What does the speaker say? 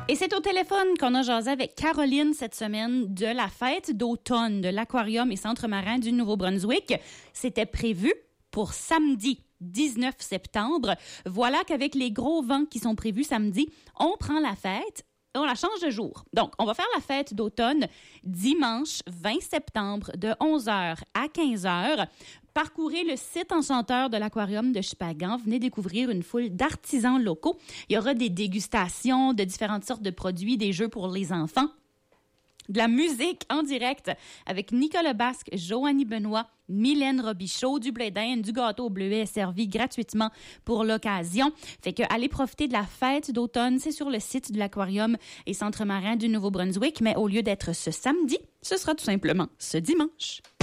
Et c'est au téléphone qu'on a jasé avec Caroline cette semaine de la fête d'automne de l'Aquarium et Centre marin du Nouveau-Brunswick. C'était prévu pour samedi 19 septembre. Voilà qu'avec les gros vents qui sont prévus samedi, on prend la fête. On la change de jour. Donc, on va faire la fête d'automne dimanche 20 septembre de 11h à 15h. Parcourez le site enchanteur de l'Aquarium de Shippagan. Venez découvrir une foule d'artisans locaux. Il y aura des dégustations de différentes sortes de produits, des jeux pour les enfants. De la musique en direct avec Nicolas Basque, Joanie Benoît, Mylène Robichaud, du blé d'Inde, du gâteau au bleuet servi gratuitement pour l'occasion. Fait que allez profiter de la fête d'automne. C'est sur le site de l'Aquarium et Centre marin du Nouveau-Brunswick, mais au lieu d'être ce samedi, ce sera tout simplement ce dimanche.